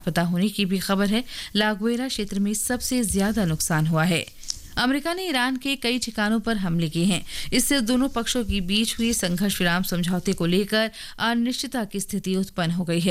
पता होने की भी खबर है। लागुएरा क्षेत्र में सबसे ज्यादा नुकसान हुआ है। अमेरिका ने ईरान के कई ठिकानों पर हमले किए हैं। इससे दोनों पक्षों के बीच हुई संघर्ष विराम समझौते को लेकर अनिश्चितता की स्थिति उत्पन्न हो गई है।